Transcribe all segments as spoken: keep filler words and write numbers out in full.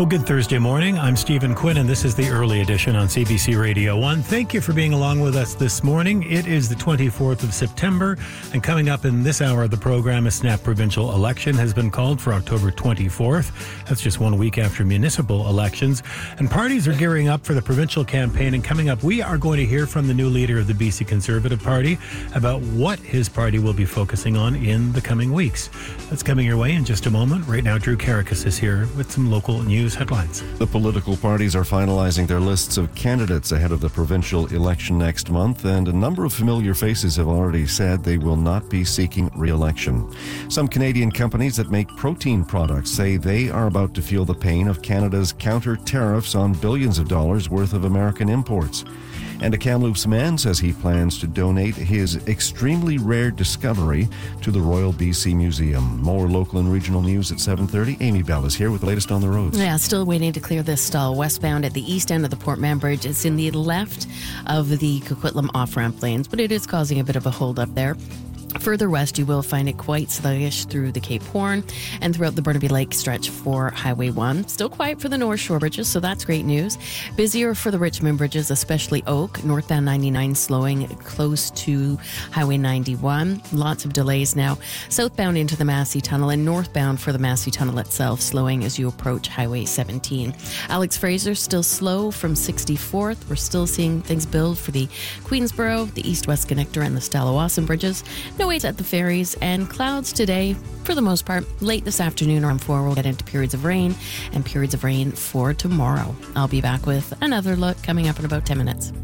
Well, good Thursday morning. I'm Stephen Quinn, and this is the early edition on C B C Radio one. Thank you for being along with us this morning. It is the twenty-fourth of September, and coming up in this hour of the program, a snap provincial election has been called for October twenty-fourth. That's just one week after municipal elections, and parties are gearing up for the provincial campaign. And coming up, we are going to hear from the new leader of the B C Conservative Party about what his party will be focusing on in the coming weeks. That's coming your way in just a moment. Right now, Drew Karakas is here with some local news headlines. The political parties are finalizing their lists of candidates ahead of the provincial election next month, and a number of familiar faces have already said they will not be seeking re-election. Some Canadian companies that make protein products say they are about to feel the pain of Canada's counter tariffs on billions of dollars worth of American imports. And a Kamloops man says he plans to donate his extremely rare discovery to the Royal B C Museum. More local and regional news at seven thirty. Amy Bell is here with the latest on the roads. Yeah, still waiting to clear this stall westbound at the east end of the Port Mann Bridge. It's in the left of the Coquitlam off-ramp lanes, but it is causing a bit of a hold-up there. Further west, you will find it quite sluggish through the Cape Horn and throughout the Burnaby Lake stretch for Highway one. Still quiet for the North Shore bridges, so that's great news. Busier for the Richmond bridges, especially Oak. Northbound ninety-nine slowing close to Highway ninety-one. Lots of delays now. Southbound into the Massey Tunnel and northbound for the Massey Tunnel itself, slowing as you approach Highway seventeen. Alex Fraser still slow from sixty-fourth. We're still seeing things build for the Queensboro, the East-West Connector, and the Stallawasam bridges. No wait at the ferries, and clouds today for the most part. Late this afternoon around four, we'll get into periods of rain and periods of rain for tomorrow. I'll be back with another look coming up in about ten minutes.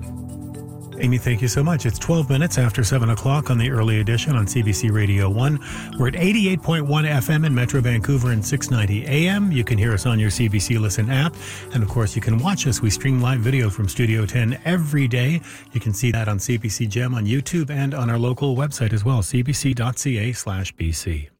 Amy, thank you so much. It's twelve minutes after seven o'clock on the early edition on C B C Radio one. We're at eighty-eight point one F M in Metro Vancouver and six ninety A M. You can hear us on your C B C Listen app. And of course, you can watch us. We stream live video from Studio ten every day. You can see that on C B C Gem on YouTube and on our local website as well, c b c dot c a slash b c.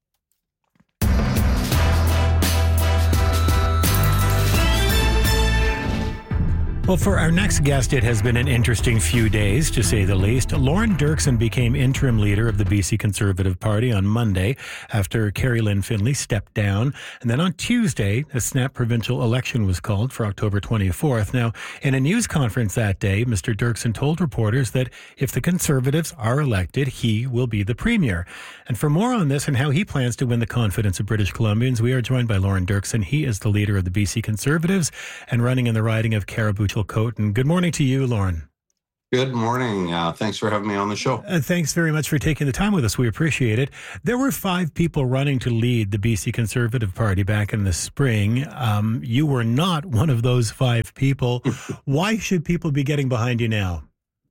Well, for our next guest, it has been an interesting few days, to say the least. Lorne Dirksen became interim leader of the B C Conservative Party on Monday after Carrie Lynn Finlay stepped down. And then on Tuesday, a snap provincial election was called for October twenty-fourth. Now, in a news conference that day, Mister Dirksen told reporters that if the Conservatives are elected, he will be the premier. And for more on this and how he plans to win the confidence of British Columbians, we are joined by Lorne Dirksen. He is the leader of the B C Conservatives and running in the riding of Caribou Coat. And good morning to you, Lorne. Good morning. Uh, thanks for having me on the show. Uh, thanks very much for taking the time with us. We appreciate it. There were five people running to lead the B C Conservative Party back in the spring. Um, you were not one of those five people. Why should people be getting behind you now?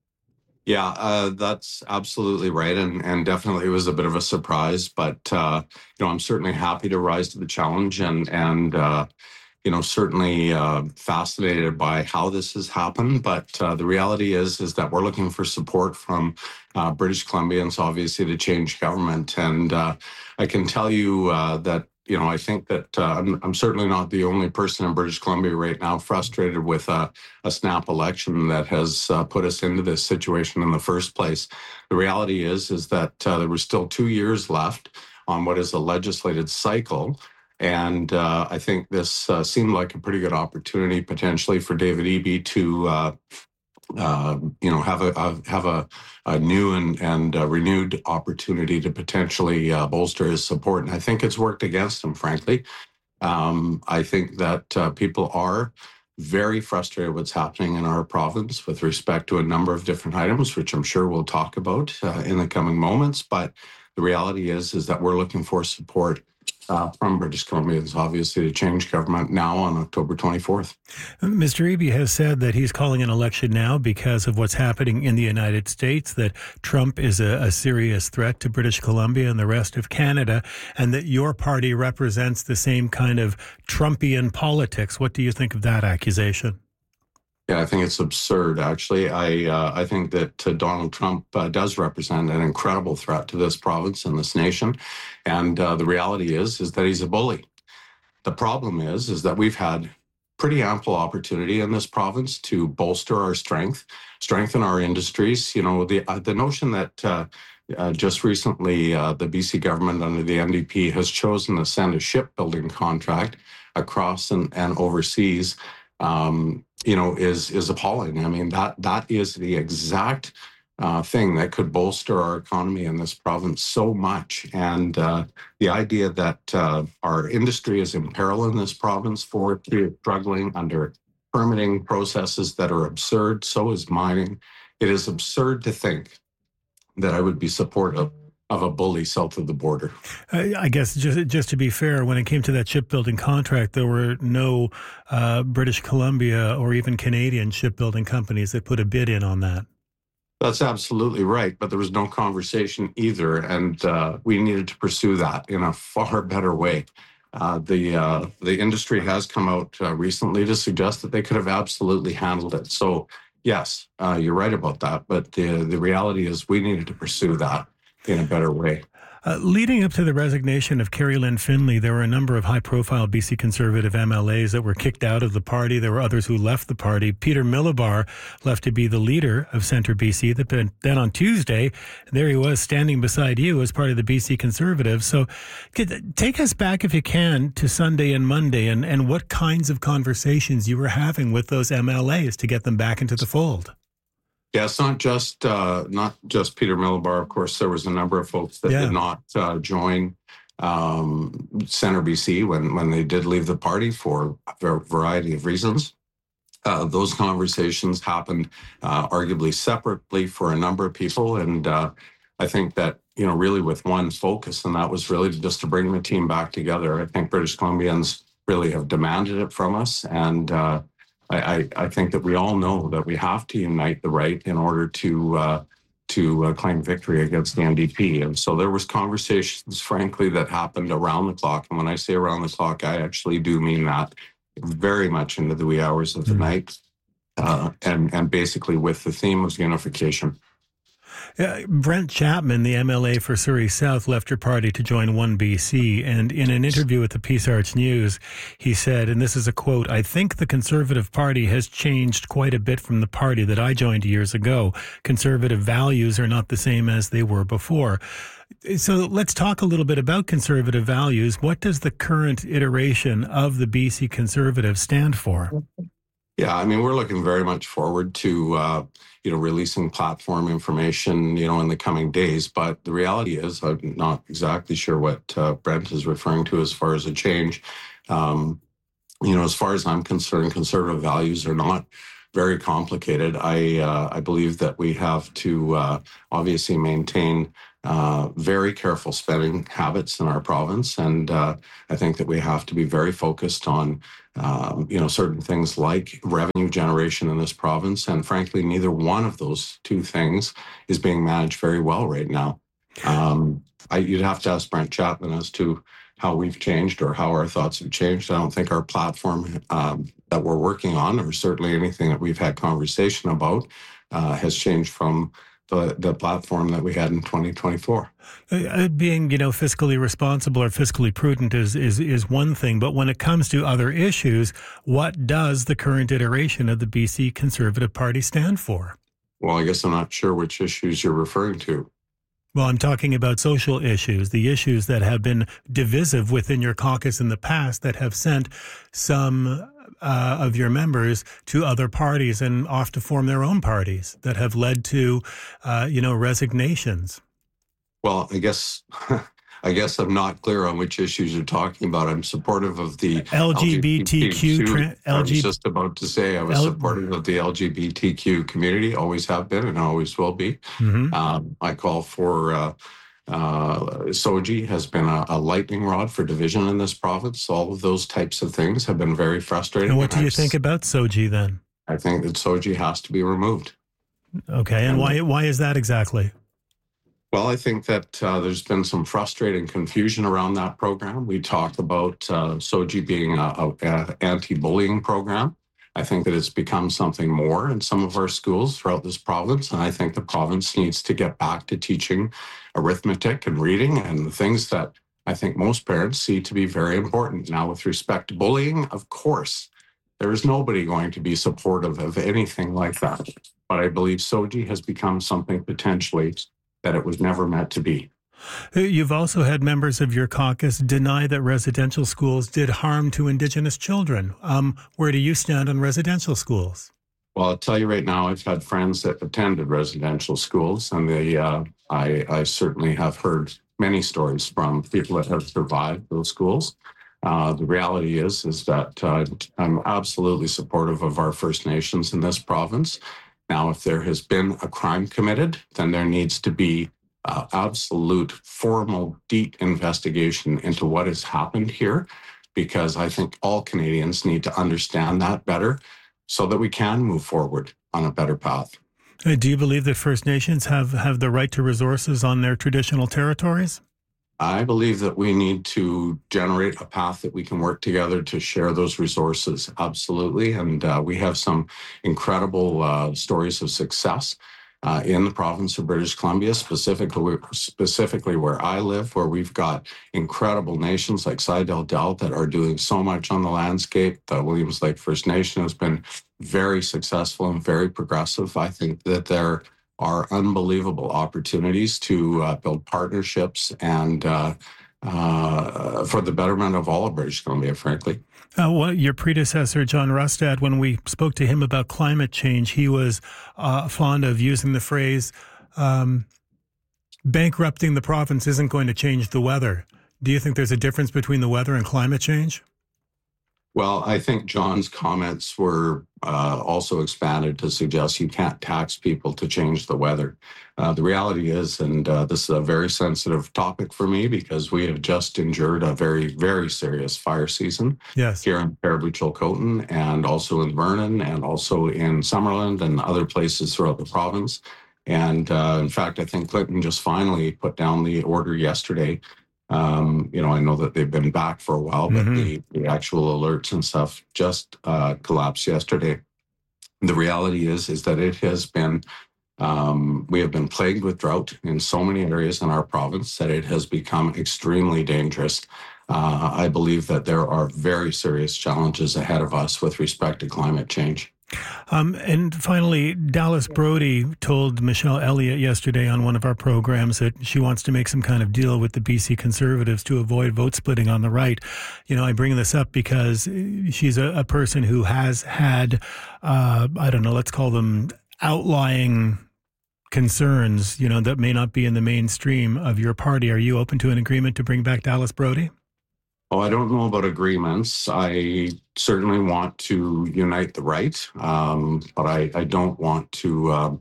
Yeah, uh, that's absolutely right. And, and definitely it was a bit of a surprise. But, uh, you know, I'm certainly happy to rise to the challenge and, and, uh, you know, certainly uh, fascinated by how this has happened. But uh, the reality is, is that we're looking for support from uh, British Columbians, obviously, to change government. And uh, I can tell you uh, that, you know, I think that uh, I'm, I'm certainly not the only person in British Columbia right now frustrated with a, a snap election that has uh, put us into this situation in the first place. The reality is, is that uh, there were still two years left on what is a legislated cycle. And uh, I think this uh, seemed like a pretty good opportunity potentially for David Eby to, uh, uh, you know, have a, a have a, a new and and uh, renewed opportunity to potentially uh, bolster his support. And I think it's worked against him, frankly. Um, I think that uh, people are very frustrated with what's happening in our province with respect to a number of different items, which I'm sure we'll talk about uh, in the coming moments. But the reality is, is that we're looking for support Uh, from British Columbians, obviously, to change government now on October twenty-fourth. Mister Eby has said that he's calling an election now because of what's happening in the United States, that Trump is a, a serious threat to British Columbia and the rest of Canada, and that your party represents the same kind of Trumpian politics. What do you think of that accusation? Yeah, I think it's absurd, actually. I uh, I think that uh, Donald Trump uh, does represent an incredible threat to this province and this nation. And uh, the reality is, is that he's a bully. The problem is, is that we've had pretty ample opportunity in this province to bolster our strength, strengthen our industries. You know, the uh, the notion that uh, uh, just recently, uh, the B C government under the N D P has chosen to send a shipbuilding contract across and, and overseas, um, you know, is is appalling. I mean, that that is the exact uh, thing that could bolster our economy in this province so much. And uh, the idea that uh, our industry is in peril in this province, for struggling under permitting processes that are absurd, so is mining. It is absurd to think that I would be supportive of a bully south of the border. I, I guess just just to be fair, when it came to that shipbuilding contract, there were no uh, British Columbia or even Canadian shipbuilding companies that put a bid in on that. That's absolutely right, but there was no conversation either, and uh, we needed to pursue that in a far better way. Uh, the uh, the industry has come out uh, recently to suggest that they could have absolutely handled it. So yes, uh, you're right about that, but the the reality is we needed to pursue that in a better way. Uh, leading up to the resignation of Kerry-Lynne Finley, there were a number of high-profile B C Conservative M L As that were kicked out of the party. There were others who left the party. Peter Millibar left to be the leader of Centre B C. Then on Tuesday, there he was standing beside you as part of the B C Conservatives. So take us back, if you can, to Sunday and Monday and, and what kinds of conversations you were having with those M L As to get them back into the fold. Yeah, it's not just uh, not just Peter Millibar. Of course, there was a number of folks that yeah. did not uh, join um, Centre B C when when they did leave the party for a variety of reasons. Uh, those conversations happened uh, arguably separately for a number of people, and uh, I think that you know really with one focus, and that was really just to bring the team back together. I think British Columbians really have demanded it from us, and. Uh, I, I think that we all know that we have to unite the right in order to uh, to uh, claim victory against the N D P. And so there was conversations, frankly, that happened around the clock. And when I say around the clock, I actually do mean that very much into the wee hours of the mm-hmm. night, uh, and, and basically with the theme of unification. Uh, Brent Chapman, the M L A for Surrey South, left your party to join one B C. And in an interview with the Peace Arts News, he said, and this is a quote, "I think the Conservative Party has changed quite a bit from the party that I joined years ago. Conservative values are not the same as they were before." So let's talk a little bit about conservative values. What does the current iteration of the B C Conservatives stand for? Yeah, I mean, we're looking very much forward to, uh, you know, releasing platform information, you know, in the coming days. But the reality is, I'm not exactly sure what uh, Brent is referring to as far as a change. Um, you know, as far as I'm concerned, conservative values are not very complicated. I uh, I believe that we have to uh, obviously maintain uh, very careful spending habits in our province, and uh, I think that we have to be very focused on um, you know certain things like revenue generation in this province. And frankly, neither one of those two things is being managed very well right now. Um, I, you'd have to ask Brent Chapman as to how we've changed or how our thoughts have changed. I don't think our platform um, that we're working on, or certainly anything that we've had conversation about, uh, has changed from the, the platform that we had in twenty twenty-four. Uh, being, you know, fiscally responsible or fiscally prudent is, is, is one thing, but when it comes to other issues, what does the current iteration of the B C Conservative Party stand for? Well, I guess I'm not sure which issues you're referring to. Well, I'm talking about social issues, the issues that have been divisive within your caucus in the past that have sent some uh, of your members to other parties and off to form their own parties that have led to, uh, you know, resignations. Well, I guess I guess I'm not clear on which issues you're talking about. I'm supportive of the L G B T Q. Tra- I was just about to say I was L- supportive of the L G B T Q community, always have been and always will be. Mm-hmm. Um, I call for uh, uh, S O G I has been a, a lightning rod for division in this province. All of those types of things have been very frustrating. And what do and you I've, think about S O G I then? I think that S O G I has to be removed. Okay, and, and why why is that exactly? Well, I think that uh, there's been some frustrating confusion around that program. We talked about uh, S O G I being a, a, a anti-bullying program. I think that it's become something more in some of our schools throughout this province, and I think the province needs to get back to teaching arithmetic and reading and the things that I think most parents see to be very important. Now, with respect to bullying, of course, there is nobody going to be supportive of anything like that. But I believe S O G I has become something potentially that it was never meant to be. You've also had members of your caucus deny that residential schools did harm to Indigenous children. Um, where do you stand on residential schools? Well, I'll tell you right now, I've had friends that attended residential schools, and they, uh, I, I certainly have heard many stories from people that have survived those schools. Uh, the reality is, is that uh, I'm absolutely supportive of our First Nations in this province. Now, if there has been a crime committed, then there needs to be uh, absolute formal, deep investigation into what has happened here, because I think all Canadians need to understand that better so that we can move forward on a better path. Uh, do you believe that First Nations have, have the right to resources on their traditional territories? I believe that we need to generate a path that we can work together to share those resources. Absolutely. And uh, we have some incredible uh, stories of success uh, in the province of British Columbia, specifically, specifically where I live, where we've got incredible nations like Sidel Delt that are doing so much on the landscape. The Williams Lake First Nation has been very successful and very progressive. I think that they're are unbelievable opportunities to uh, build partnerships and uh, uh, for the betterment of all of British Columbia, frankly. Uh, well, your predecessor, John Rustad, when we spoke to him about climate change, he was uh, fond of using the phrase, um, bankrupting the province isn't going to change the weather. Do you think there's a difference between the weather and climate change? Well, I think John's comments were uh, also expanded to suggest you can't tax people to change the weather. Uh, the reality is, and uh, this is a very sensitive topic for me because we have just endured a very, very serious fire season yes. here in Parabouch-Chilcotin and also in Vernon and also in Summerland and other places throughout the province. And uh, in fact, I think Clinton just finally put down the order yesterday. Um, you know, I know that they've been back for a while, but mm-hmm. the, the actual alerts and stuff just uh, collapsed yesterday. The reality is, is that it has been, um, we have been plagued with drought in so many areas in our province that it has become extremely dangerous. Uh, I believe that there are very serious challenges ahead of us with respect to climate change. Um, and finally, Dallas Brody told Michelle Elliott yesterday on one of our programs that she wants to make some kind of deal with the B C Conservatives to avoid vote splitting on the right. You know, I bring this up because she's a, a person who has had, uh, I don't know, let's call them outlying concerns, you know, that may not be in the mainstream of your party. Are you open to an agreement to bring back Dallas Brody? Oh, I don't know about agreements. I certainly want to unite the right, um, but I, I don't want to. Uh,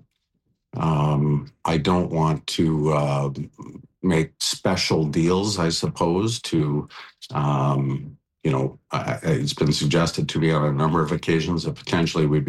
um, I don't want to uh, make special deals, I suppose. To, um, you know, I, it's been suggested to me on a number of occasions that potentially we'd be